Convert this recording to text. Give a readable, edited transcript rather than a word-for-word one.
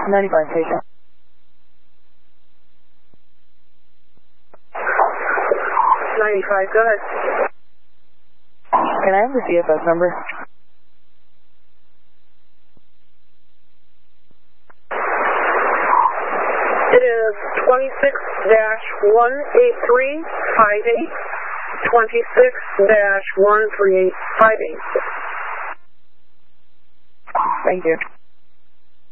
95, patient. 95, go ahead. Can I have the CFS number? It is 26-18358, 26-13858. Thank you.